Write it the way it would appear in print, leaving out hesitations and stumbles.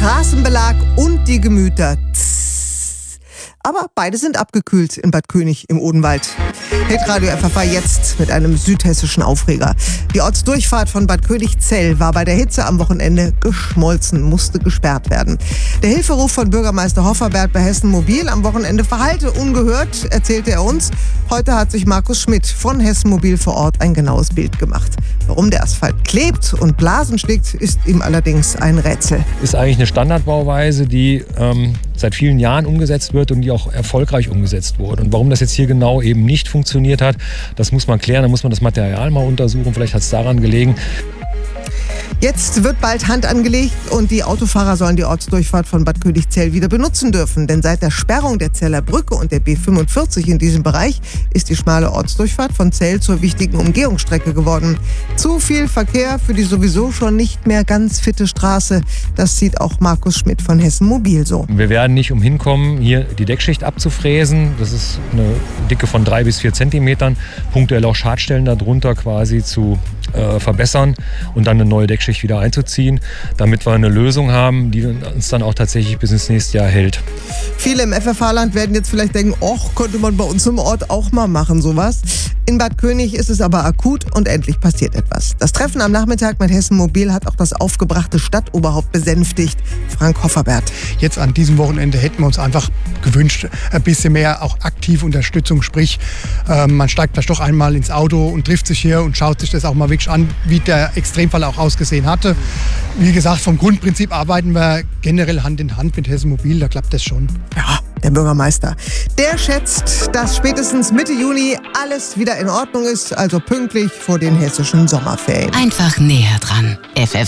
Straßenbelag und die Gemüter. Aber beide sind abgekühlt in Bad König im Odenwald. Hitradio FFH jetzt mit einem südhessischen Aufreger. Die Ortsdurchfahrt von Bad Königzell war bei der Hitze am Wochenende geschmolzen, musste gesperrt werden. Der Hilferuf von Bürgermeister Hofferbert bei Hessen Mobil am Wochenende verhallte ungehört, erzählte er uns. Heute hat sich Markus Schmidt von Hessen Mobil vor Ort ein genaues Bild gemacht. Warum der Asphalt klebt und Blasen schlägt, ist ihm allerdings ein Rätsel. Ist eigentlich eine Standardbauweise, die seit vielen Jahren umgesetzt wird und die auch erfolgreich umgesetzt wurde. Und warum das jetzt hier genau eben nicht funktioniert hat, das muss man klären. Da muss man das Material mal untersuchen. Vielleicht hat es daran gelegen. Jetzt wird bald Hand angelegt und die Autofahrer sollen die Ortsdurchfahrt von Bad Königzell wieder benutzen dürfen. Denn seit der Sperrung der Zeller Brücke und der B45 in diesem Bereich ist die schmale Ortsdurchfahrt von Zell zur wichtigen Umgehungsstrecke geworden. Zu viel Verkehr für die sowieso schon nicht mehr ganz fitte Straße. Das sieht auch Markus Schmidt von Hessen Mobil so. Wir werden nicht umhin kommen, hier die Deckschicht abzufräsen. Das ist eine Dicke von 3 bis 4 Zentimetern. Punktuell auch Schadstellen darunter quasi zu verbessern und dann eine neue Deckschicht wieder einzuziehen, damit wir eine Lösung haben, die uns dann auch tatsächlich bis ins nächste Jahr hält. Viele im FFH-Land werden jetzt vielleicht denken, könnte man bei uns im Ort auch mal machen, sowas. In Bad König ist es aber akut und endlich passiert etwas. Das Treffen am Nachmittag mit Hessen Mobil hat auch das aufgebrachte Stadtoberhaupt besänftigt. Frank Hofferbert. Jetzt an diesem Wochenende hätten wir uns einfach gewünscht, ein bisschen mehr auch aktive Unterstützung. Sprich, man steigt vielleicht doch einmal ins Auto und trifft sich hier und schaut sich das auch mal wirklich an, wie der Extremfall auch ausgesehen hatte. Wie gesagt, vom Grundprinzip arbeiten wir generell Hand in Hand mit Hessen Mobil, da klappt das schon. Ja, der Bürgermeister. Der schätzt, dass spätestens Mitte Juni alles wieder in Ordnung ist, also pünktlich vor den hessischen Sommerferien. Einfach näher dran. FFH